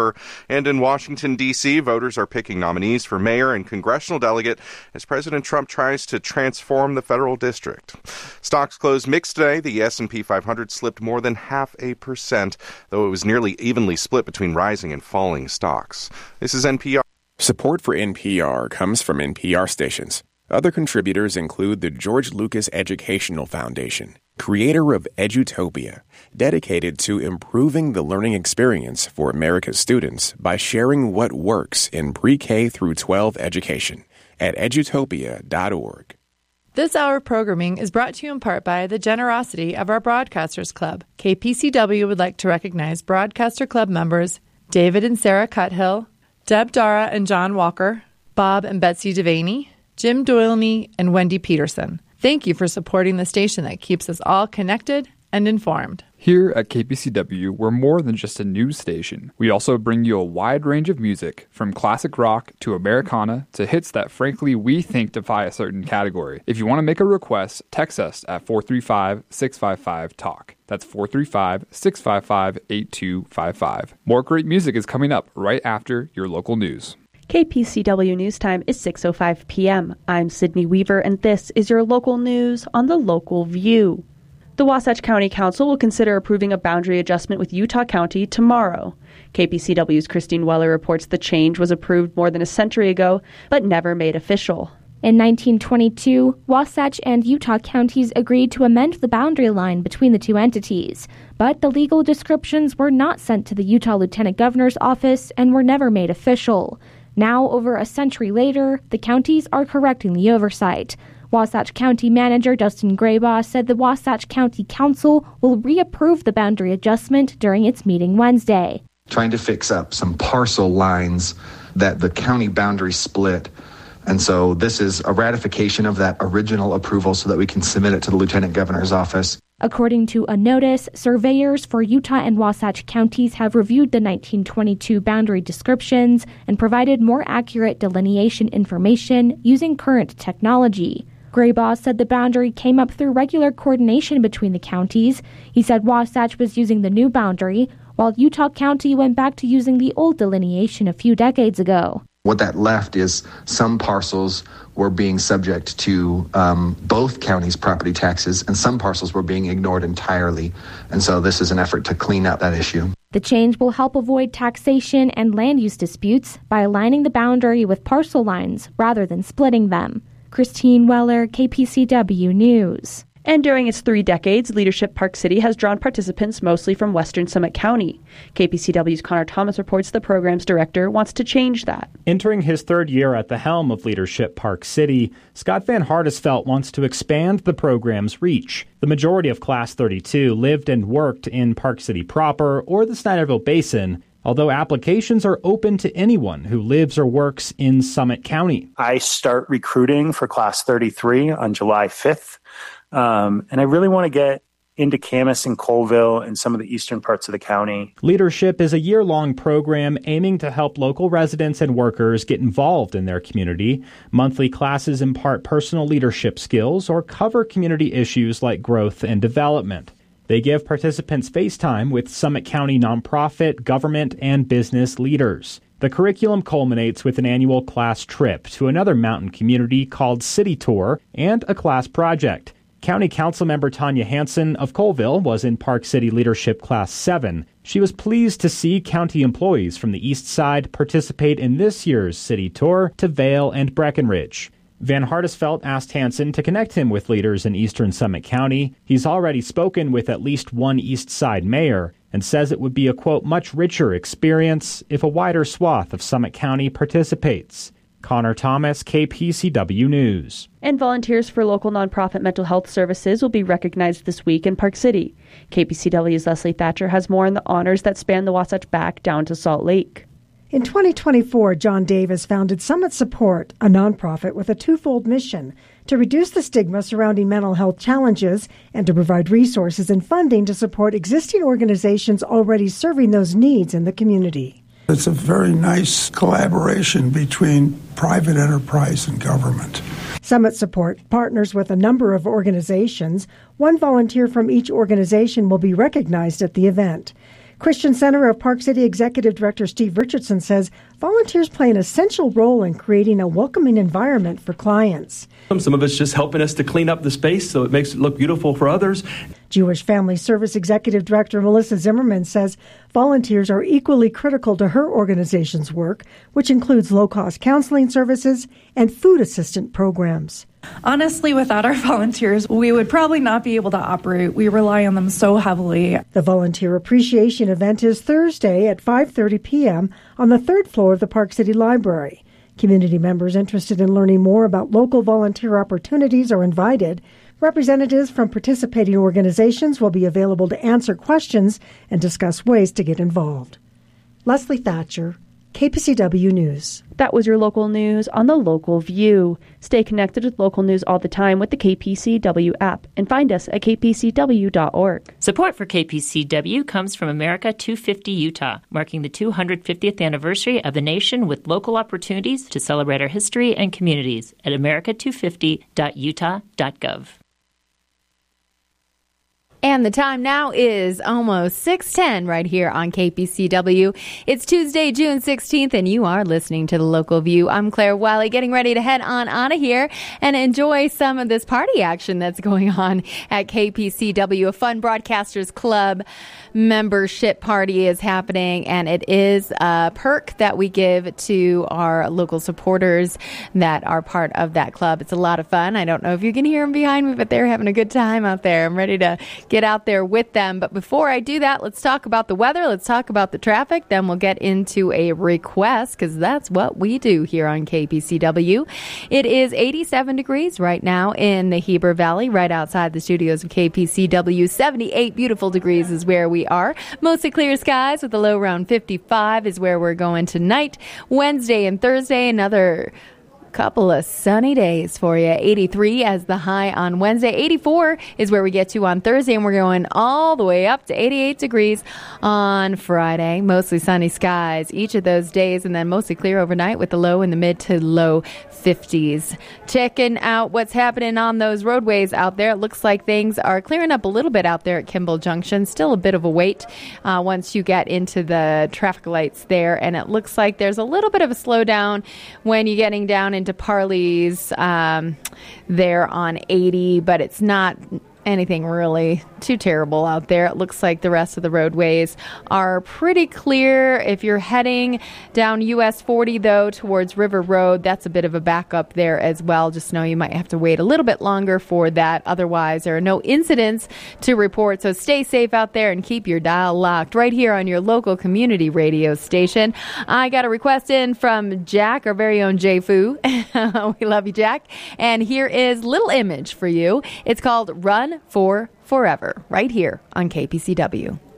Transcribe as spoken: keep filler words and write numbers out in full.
And in Washington, D C, voters are picking nominees for mayor and congressional delegate as President Trump tries to transform the federal district. Stocks closed mixed today. The S and P five hundred slipped more than half a percent, though it was nearly evenly split between rising and falling stocks. This is N P R. Support for N P R comes from N P R stations. Other contributors include the George Lucas Educational Foundation, creator of Edutopia, dedicated to improving the learning experience for America's students by sharing what works in pre-K through twelve education at edutopia dot org. This hour of programming is brought to you in part by the generosity of our Broadcasters Club. K P C W would like to recognize Broadcaster Club members David and Sarah Cuthill, Deb Dara and John Walker, Bob and Betsy Devaney, Jim Doylney, and Wendy Peterson. Thank you for supporting the station that keeps us all connected and informed. Here at K P C W, we're more than just a news station. We also bring you a wide range of music, from classic rock to Americana to hits that frankly we think defy a certain category. If you want to make a request, text us at four three five, six five five, talk. That's four three five, six five five, eight two five five. More great music is coming up right after your local news. K P C W News Time is six oh five p.m. I'm Sydney Weaver, and this is your local news on the Local View. The Wasatch County Council will consider approving a boundary adjustment with Utah County tomorrow. K P C W's Christine Weller reports the change was approved more than a century ago, but never made official. In nineteen twenty-two, Wasatch and Utah counties agreed to amend the boundary line between the two entities, but the legal descriptions were not sent to the Utah Lieutenant Governor's office and were never made official. Now, over a century later, the counties are correcting the oversight. Wasatch County Manager Dustin Graybaugh said the Wasatch County Council will reapprove the boundary adjustment during its meeting Wednesday. Trying to fix up some parcel lines that the county boundary split. And so this is a ratification of that original approval so that we can submit it to the Lieutenant Governor's office. According to a notice, surveyors for Utah and Wasatch counties have reviewed the nineteen twenty-two boundary descriptions and provided more accurate delineation information using current technology. Graybaugh said the boundary came up through regular coordination between the counties. He said Wasatch was using the new boundary, while Utah County went back to using the old delineation a few decades ago. What that left is some parcels were being subject to um, both counties' property taxes, and some parcels were being ignored entirely. And so this is an effort to clean up that issue. The change will help avoid taxation and land use disputes by aligning the boundary with parcel lines rather than splitting them. Christine Weller, K P C W News. And during its three decades, Leadership Park City has drawn participants mostly from Western Summit County. K P C W's Connor Thomas reports the program's director wants to change that. Entering his third year at the helm of Leadership Park City, Scott Van Hardesvelt wants to expand the program's reach. The majority of Class thirty-two lived and worked in Park City proper or the Snyderville Basin, although applications are open to anyone who lives or works in Summit County. I start recruiting for Class thirty-three on July fifth. Um, and I really want to get into Camas and Colville and some of the eastern parts of the county. Leadership is a year-long program aiming to help local residents and workers get involved in their community. Monthly classes impart personal leadership skills or cover community issues like growth and development. They give participants face time with Summit County nonprofit, government, and business leaders. The curriculum culminates with an annual class trip to another mountain community called City Tour and a class project. County Council member Tanya Hansen of Colville was in Park City Leadership Class seven. She was pleased to see county employees from the East Side participate in this year's City Tour to Vail and Breckenridge. Van Hardesvelt asked Hansen to connect him with leaders in Eastern Summit County. He's already spoken with at least one East Side mayor and says it would be a, quote, much richer experience if a wider swath of Summit County participates. Connor Thomas, K P C W News. And volunteers for local nonprofit mental health services will be recognized this week in Park City. K P C W's Leslie Thatcher has more on the honors that span the Wasatch Back down to Salt Lake. In twenty twenty-four, John Davis founded Summit Support, a nonprofit with a twofold mission: to reduce the stigma surrounding mental health challenges and to provide resources and funding to support existing organizations already serving those needs in the community. It's a very nice collaboration between private enterprise and government. Summit Support partners with a number of organizations. One volunteer from each organization will be recognized at the event. Christian Center of Park City Executive Director Steve Richardson says volunteers play an essential role in creating a welcoming environment for clients. Some of it's just helping us to clean up the space so it makes it look beautiful for others. Jewish Family Service Executive Director Melissa Zimmerman says volunteers are equally critical to her organization's work, which includes low-cost counseling services and food assistant programs. Honestly, without our volunteers, we would probably not be able to operate. We rely on them so heavily. The Volunteer Appreciation event is Thursday at five thirty p.m. on the third floor of the Park City Library. Community members interested in learning more about local volunteer opportunities are invited. Representatives from participating organizations will be available to answer questions and discuss ways to get involved. Leslie Thatcher, K P C W News. That was your local news on the Local View. Stay connected with local news all the time with the K P C W app and find us at k p c w dot org. Support for K P C W comes from America two fifty Utah, marking the two hundred fiftieth anniversary of the nation with local opportunities to celebrate our history and communities at america two fifty dot utah dot gov. And the time now is almost six ten right here on K P C W. It's Tuesday, June sixteenth, and you are listening to The Local View. I'm Claire Wiley, getting ready to head on out of here and enjoy some of this party action that's going on at K P C W. A fun Broadcasters Club membership party is happening, and it is a perk that we give to our local supporters that are part of that club. It's a lot of fun. I don't know if you can hear them behind me, but they're having a good time out there. I'm ready to get out there with them. But before I do that, let's talk about the weather. Let's talk about the traffic. Then we'll get into a request, because that's what we do here on K P C W. It is eighty-seven degrees right now in the Heber Valley, right outside the studios of K P C W. seventy-eight beautiful degrees is where we are. Mostly clear skies with a low around fifty-five is where we're going tonight. Wednesday and Thursday, another couple of sunny days for you. eighty-three as the high on Wednesday. eighty-four is where we get to on Thursday, and we're going all the way up to eighty-eight degrees on Friday. Mostly sunny skies each of those days, and then mostly clear overnight with the low in the mid to low fifties. Checking out what's happening on those roadways out there. It looks like things are clearing up a little bit out there at Kimball Junction. Still a bit of a wait uh, once you get into the traffic lights there, and it looks like there's a little bit of a slowdown when you're getting down into Parley's um, there on eighty, but it's not anything really too terrible out there. It looks like the rest of the roadways are pretty clear. If you're heading down U S forty, though, towards River Road, that's a bit of a backup there as well. Just know you might have to wait a little bit longer for that. Otherwise, there are no incidents to report, so stay safe out there and keep your dial locked right here on your local community radio station. I got a request in from Jack, our very own Jay Fu. We love you, Jack. And here is Little Image for you. It's called Run for Forever, right here on K P C W.